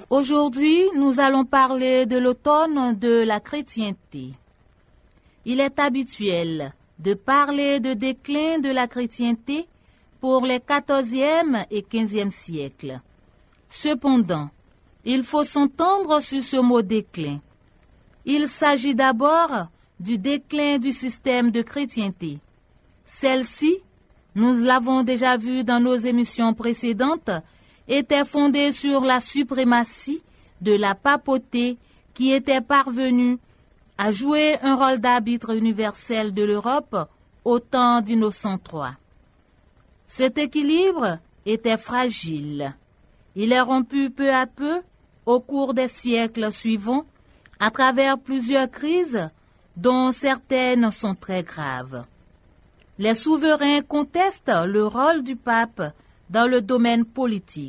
Aujourd'hui, nous allons parler de l'automne de la chrétienté. Il est habituel de parler de déclin de la chrétienté pour les XIVe et XVe siècles. Cependant, il faut s'entendre sur ce mot déclin. Il s'agit d'abord du déclin du système de chrétienté. Celle-ci, nous l'avons déjà vu dans nos émissions précédentes, était fondée sur la suprématie de la papauté qui était parvenue à jouer un rôle d'arbitre universel de l'Europe au temps d'Innocent III. Cet équilibre était fragile. Il est rompu peu à peu au cours des siècles suivants à travers plusieurs crises dont certaines sont très graves. Les souverains contestent le rôle du pape dans le domaine politique.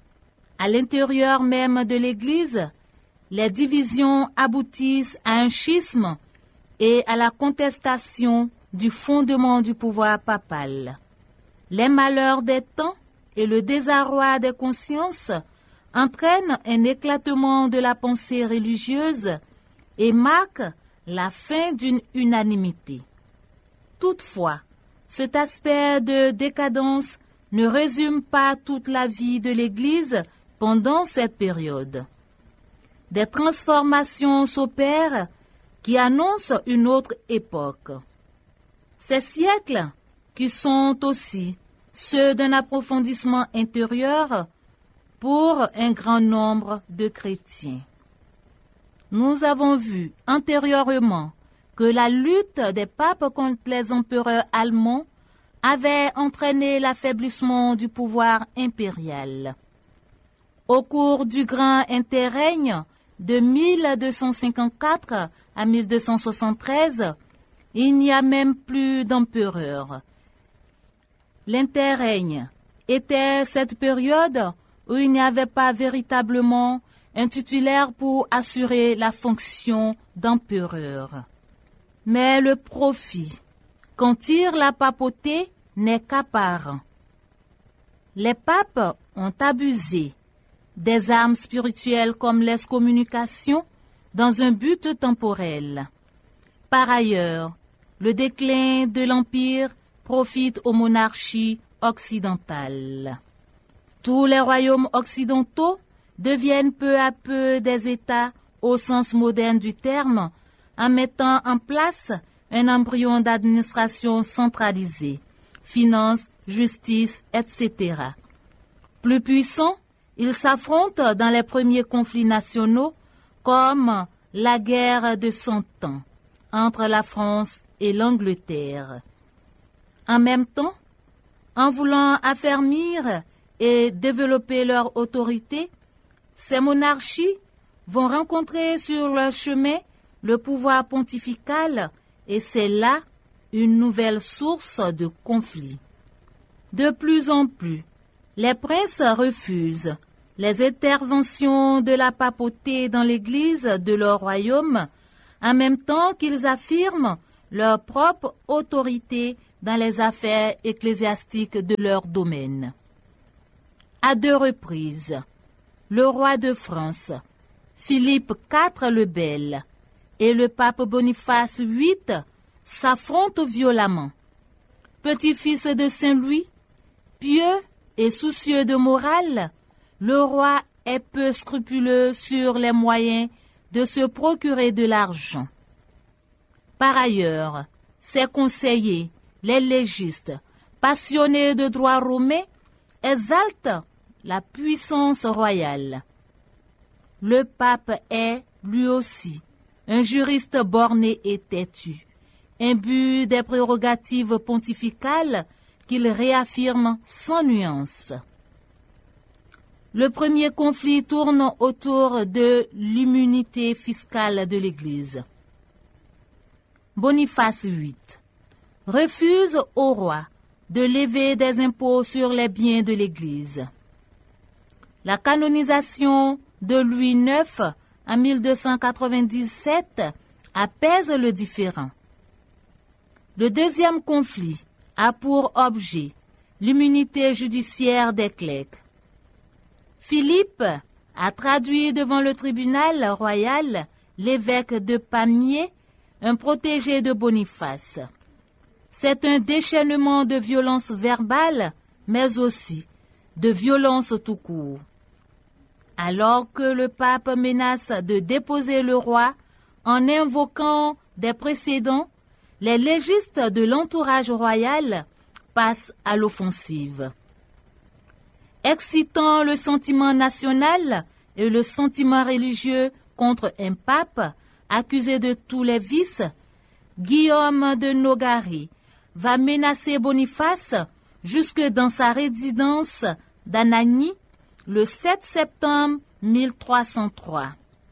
À l'intérieur même de l'Église, les divisions aboutissent à un schisme et à la contestation du fondement du pouvoir papal. Les malheurs des temps et le désarroi des consciences entraînent un éclatement de la pensée religieuse et marquent la fin d'une unanimité. Toutefois, cet aspect de décadence ne résume pas toute la vie de l'Église pendant cette période. Des transformations s'opèrent qui annoncent une autre époque. Ces siècles, qui sont aussi ceux d'un approfondissement intérieur pour un grand nombre de chrétiens. Nous avons vu antérieurement que la lutte des papes contre les empereurs allemands avait entraîné l'affaiblissement du pouvoir impérial. Au cours du grand interrègne de 1254 à 1273, il n'y a même plus d'empereur. L'interrègne était cette période où il n'y avait pas véritablement un titulaire pour assurer la fonction d'empereur. Mais le profit qu'en tire la papauté n'est qu'apparent. Les papes ont abusé des armes spirituelles comme l'excommunication dans un but temporel. Par ailleurs, le déclin de l'Empire profite aux monarchies occidentales. Tous les royaumes occidentaux deviennent peu à peu des États au sens moderne du terme, en mettant en place un embryon d'administration centralisée, finances, justice, etc. Plus puissants, ils s'affrontent dans les premiers conflits nationaux, comme la guerre de 100 ans entre la France et l'Angleterre. En même temps, en voulant affermir et développer leur autorité, ces monarchies vont rencontrer sur leur chemin le pouvoir pontifical et c'est là une nouvelle source de conflit. De plus en plus, les princes refusent les interventions de la papauté dans l'Église de leur royaume, en même temps qu'ils affirment leur propre autorité dans les affaires ecclésiastiques de leur domaine. À 2 reprises, le roi de France, Philippe IV le Bel, et le pape Boniface VIII s'affrontent violemment. Petit-fils de Saint-Louis, pieux et soucieux de morale, le roi est peu scrupuleux sur les moyens de se procurer de l'argent. Par ailleurs, ses conseillers, les légistes, passionnés de droit romain, exaltent la puissance royale. Le pape est, lui aussi, un juriste borné et têtu, imbu des prérogatives pontificales qu'il réaffirme sans nuance. Le premier conflit tourne autour de l'immunité fiscale de l'Église. Boniface VIII refuse au roi de lever des impôts sur les biens de l'Église. La canonisation de Louis IX en 1297 apaise le différend. Le deuxième conflit a pour objet l'immunité judiciaire des clercs. Philippe a traduit devant le tribunal royal l'évêque de Pamiers, un protégé de Boniface. C'est un déchaînement de violence verbale, mais aussi de violence tout court. Alors que le pape menace de déposer le roi en invoquant des précédents, les légistes de l'entourage royal passent à l'offensive. Excitant le sentiment national et le sentiment religieux contre un pape accusé de tous les vices, Guillaume de Nogari va menacer Boniface jusque dans sa résidence d'Anagni le 7 septembre 1303.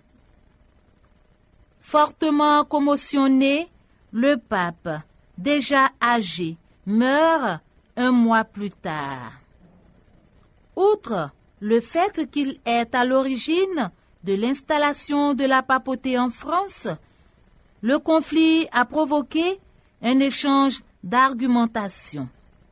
Fortement commotionné, le pape, déjà âgé, meurt un mois plus tard. Outre le fait qu'il est à l'origine de l'installation de la papauté en France, le conflit a provoqué un échange d'argumentation.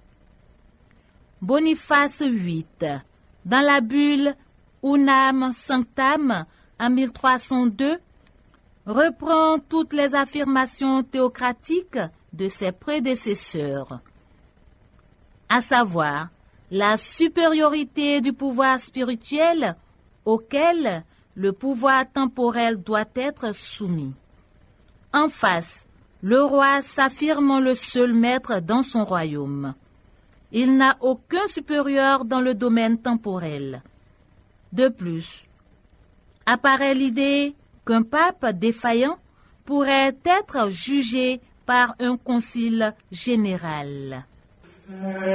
Boniface VIII, dans la bulle Unam Sanctam en 1302, reprend toutes les affirmations théocratiques de ses prédécesseurs, à savoir la supériorité du pouvoir spirituel auquel le pouvoir temporel doit être soumis. En face, le roi s'affirme le seul maître dans son royaume. Il n'a aucun supérieur dans le domaine temporel. De plus, apparaît l'idée qu'un pape défaillant pourrait être jugé par un concile général.